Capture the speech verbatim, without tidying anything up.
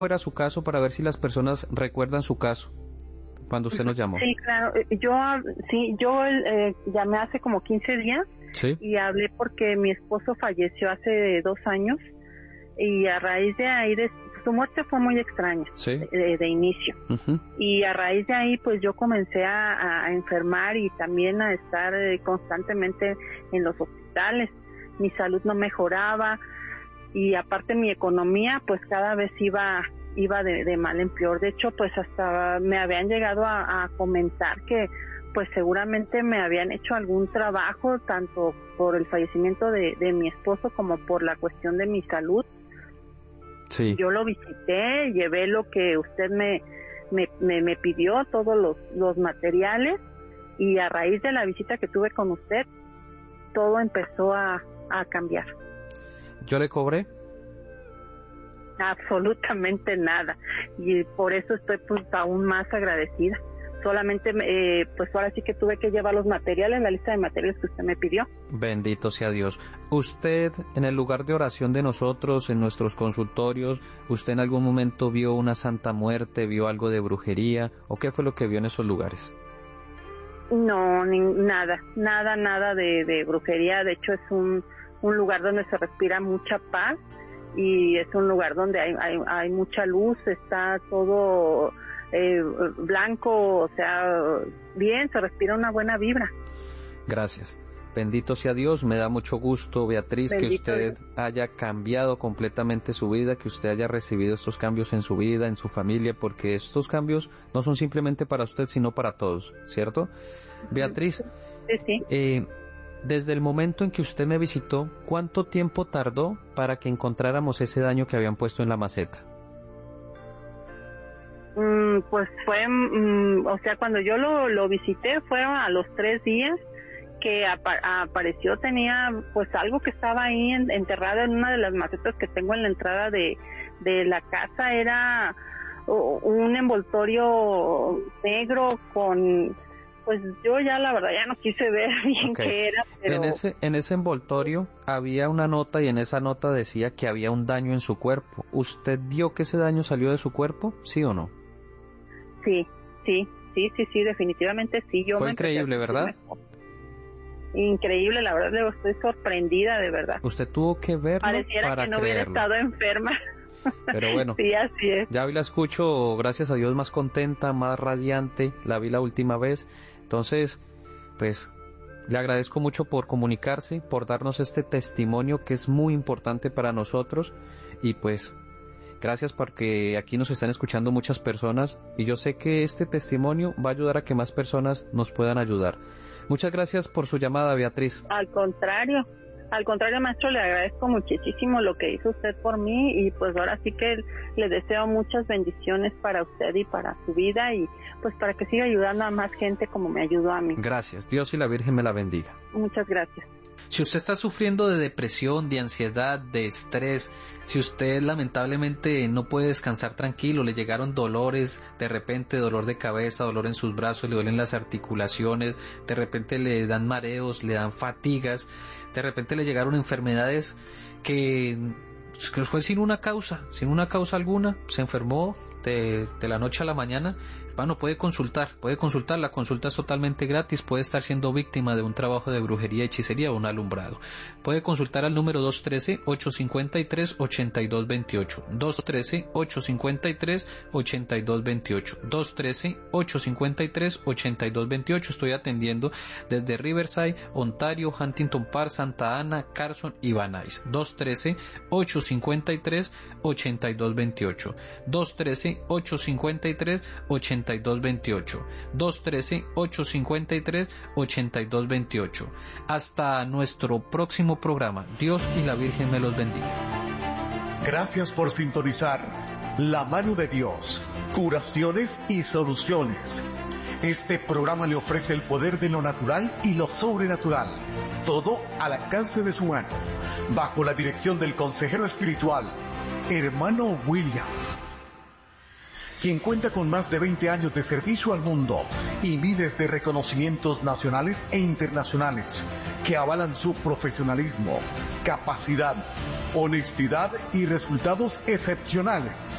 era su caso para ver si las personas recuerdan su caso cuando usted nos llamó? Sí, claro. Yo, sí, yo eh, llamé hace como quince días. ¿Sí? Y hablé porque mi esposo falleció hace dos años y a raíz de ahí, de, su muerte fue muy extraña, ¿sí? de, de inicio. Uh-huh. Y a raíz de ahí, pues yo comencé a, a enfermar y también a estar eh, constantemente en los hospitales. Mi salud no mejoraba y aparte mi economía, pues cada vez iba iba de, de mal en peor. De hecho, pues hasta me habían llegado a, a comentar que pues seguramente me habían hecho algún trabajo, tanto por el fallecimiento de, de mi esposo como por la cuestión de mi salud. Sí. Yo lo visité, llevé lo que usted me, me, me, me pidió, todos los, los materiales, y a raíz de la visita que tuve con usted, todo empezó a, a cambiar. ¿Yo le cobré? Absolutamente nada, y por eso estoy pues aún más agradecida. Solamente, eh, pues ahora sí que tuve que llevar los materiales, la lista de materiales que usted me pidió. Bendito sea Dios. Usted, en el lugar de oración de nosotros, en nuestros consultorios, ¿usted en algún momento vio una santa muerte, vio algo de brujería, o qué fue lo que vio en esos lugares? No, ni, nada, nada, nada de, de brujería. De hecho, es un, un lugar donde se respira mucha paz y es un lugar donde hay, hay, hay mucha luz, está todo eh, blanco, o sea, bien, se respira una buena vibra. Gracias. Bendito sea Dios, me da mucho gusto, Beatriz, Bendito que usted Dios. haya cambiado completamente su vida, que usted haya recibido estos cambios en su vida, en su familia, porque estos cambios no son simplemente para usted, sino para todos, ¿cierto? Beatriz, sí, sí. Eh, desde el momento en que usted me visitó, ¿cuánto tiempo tardó para que encontráramos ese daño que habían puesto en la maceta? Mm, pues fue, mm, o sea, cuando yo lo, lo visité, fueron a los tres días que apa- apareció, tenía pues algo que estaba ahí en, enterrado en una de las macetas que tengo en la entrada de, de la casa. Era uh, un envoltorio negro con, pues yo ya la verdad ya no quise ver bien okay. qué era, pero... En ese, en ese envoltorio había una nota y en esa nota decía que había un daño en su cuerpo. ¿Usted vio que ese daño salió de su cuerpo? ¿Sí o no? Sí, sí, sí, sí, sí, definitivamente sí. Yo Fue me increíble, ¿verdad? Mejor. Increíble, la verdad, estoy sorprendida, de verdad. Usted tuvo que verlo Pareciera para que no creerlo. hubiera estado enferma. Pero bueno, sí, así es. Ya hoy la escucho, gracias a Dios, más contenta, más radiante. La vi la última vez. Entonces, pues, le agradezco mucho por comunicarse, por darnos este testimonio que es muy importante para nosotros. Y pues, gracias porque aquí nos están escuchando muchas personas y yo sé que este testimonio va a ayudar a que más personas nos puedan ayudar. Muchas gracias por su llamada, Beatriz. Al contrario, al contrario, maestro, le agradezco muchísimo lo que hizo usted por mí y pues ahora sí que le deseo muchas bendiciones para usted y para su vida y pues para que siga ayudando a más gente como me ayudó a mí. Gracias, Dios y la Virgen me la bendiga. Muchas gracias. Si usted está sufriendo de depresión, de ansiedad, de estrés, si usted lamentablemente no puede descansar tranquilo, le llegaron dolores, de repente dolor de cabeza, dolor en sus brazos, le duelen las articulaciones, de repente le dan mareos, le dan fatigas, de repente le llegaron enfermedades que, que fue sin una causa, sin una causa alguna, se enfermó de, de la noche a la mañana, bueno, puede consultar, puede consultar, la consulta es totalmente gratis, puede estar siendo víctima de un trabajo de brujería, hechicería o un alumbrado. Puede consultar al número dos uno tres, ocho cinco tres, ocho dos dos ocho, dos uno tres, ocho cinco tres, ocho dos dos ocho, dos uno tres, ocho cinco tres, ocho dos dos ocho. Estoy atendiendo desde Riverside, Ontario, Huntington Park, Santa Ana, Carson y Van Nuys. dos uno tres, ocho cinco tres, ocho dos dos ocho, dos uno tres, ocho cinco tres, ocho dos dos ocho, dos uno tres, ocho cinco tres, ocho dos dos ocho. Hasta nuestro próximo programa. Dios y la Virgen me los bendiga. Gracias por sintonizar La Mano de Dios, curaciones y soluciones. Este programa le ofrece el poder de lo natural y lo sobrenatural, todo al alcance de su mano, bajo la dirección del consejero espiritual, hermano William, quien cuenta con más de veinte años de servicio al mundo y miles de reconocimientos nacionales e internacionales que avalan su profesionalismo, capacidad, honestidad y resultados excepcionales.